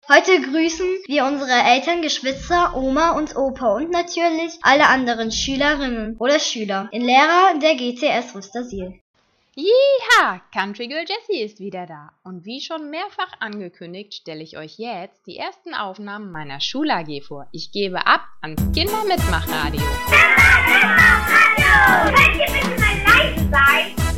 Heute grüßen wir unsere Eltern, Geschwister, Oma und Opa und natürlich alle anderen Schülerinnen oder Schüler in Lehrer der GTS Rüstersiel. Jeha! Country Girl Jessie ist wieder da. Und wie schon mehrfach angekündigt, stelle ich euch jetzt die ersten Aufnahmen meiner Schul-AG vor. Ich gebe ab ans Kindermitmachradio. Kindermitmachradio! Könnt ihr bitte mal leise sein?